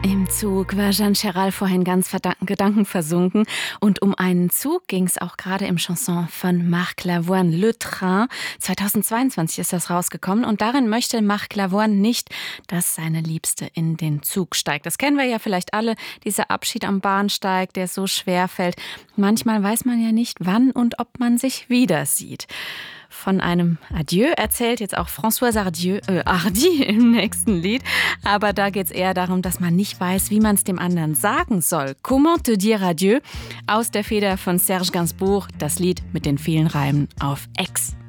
Im Zug war Jeanne Chéral vorhin ganz gedankenversunken. Und um einen Zug ging es auch gerade im Chanson von Marc Lavoine, Le Train. 2022 ist das rausgekommen und darin möchte Marc Lavoine nicht, dass seine Liebste in den Zug steigt. Das kennen wir ja vielleicht alle, dieser Abschied am Bahnsteig, der so schwer fällt. Manchmal weiß man ja nicht, wann und ob man sich wieder sieht. Von einem Adieu erzählt jetzt auch Françoise Hardy im nächsten Lied. Aber da geht es eher darum, dass man nicht weiß, wie man es dem anderen sagen soll. Comment te dire adieu? Aus der Feder von Serge Gainsbourg, das Lied mit den vielen Reimen auf Ex.